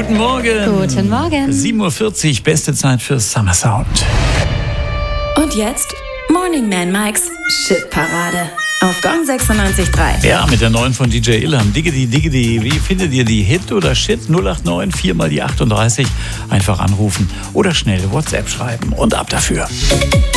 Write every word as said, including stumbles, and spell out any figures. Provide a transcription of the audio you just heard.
Guten Morgen. Guten Morgen. sieben Uhr vierzig, beste Zeit für Summer Sound. Und jetzt Morning Man Mikes Shitparade auf Gong sechsundneunzig Komma drei. Ja, mit der neuen von D J Ilham. Diggity, diggity. Wie findet ihr die? Hit oder Shit? null acht neun, vier mal die achtunddreißig. Einfach anrufen oder schnell WhatsApp schreiben. Und ab dafür.